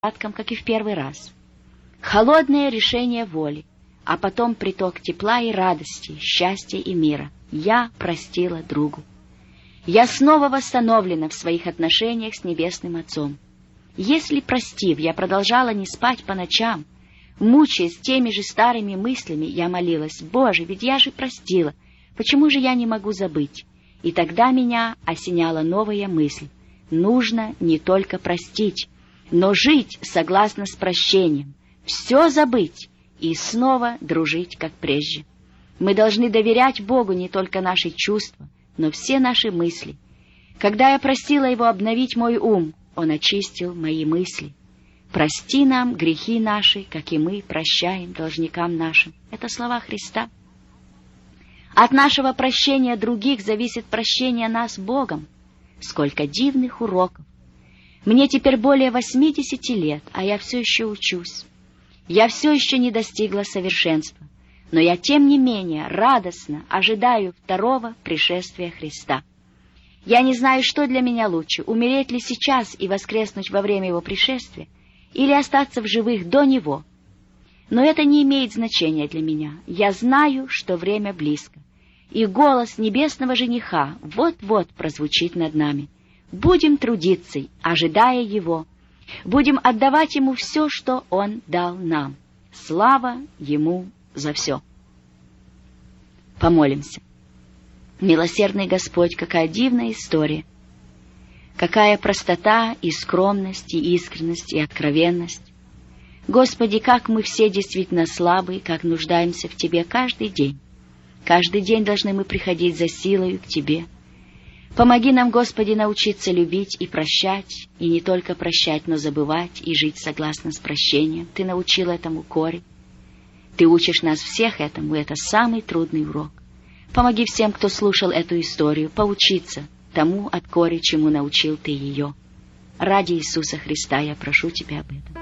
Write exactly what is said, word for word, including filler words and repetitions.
порядком, как и в первый раз. Холодное решение воли, а потом приток тепла и радости, счастья и мира. Я простила другу. Я снова восстановлена в своих отношениях с Небесным Отцом. Если, простив, я продолжала не спать по ночам, мучаясь теми же старыми мыслями, я молилась: «Боже, ведь я же простила, почему же я не могу забыть?» И тогда меня осеняла новая мысль: нужно не только простить, но жить согласно с прощением, все забыть и снова дружить, как прежде. Мы должны доверять Богу не только наши чувства, но все наши мысли. Когда я просила Его обновить мой ум, Он очистил мои мысли. «Прости нам грехи наши, как и мы прощаем должникам нашим». Это слова Христа. От нашего прощения других зависит прощение нас Богом. Сколько дивных уроков! Мне теперь более восьмидесяти лет, а я все еще учусь. Я все еще не достигла совершенства, но я, тем не менее, радостно ожидаю второго пришествия Христа. Я не знаю, что для меня лучше, умереть ли сейчас и воскреснуть во время Его пришествия, или остаться в живых до Него. Но это не имеет значения для меня. Я знаю, что время близко, и голос небесного жениха вот-вот прозвучит над нами. Будем трудиться, ожидая Его. Будем отдавать Ему все, что Он дал нам. Слава Ему за все. Помолимся. Милосердный Господь, какая дивная история! Какая простота и скромность, и искренность, и откровенность! Господи, как мы все действительно слабы, как нуждаемся в Тебе каждый день. Каждый день должны мы приходить за силою к Тебе. Помоги нам, Господи, научиться любить и прощать, и не только прощать, но забывать и жить согласно с прощением. Ты научил этому Коре. Ты учишь нас всех этому, и это самый трудный урок. Помоги всем, кто слушал эту историю, поучиться тому от Кори, чему научил Ты ее. Ради Иисуса Христа я прошу Тебя об этом.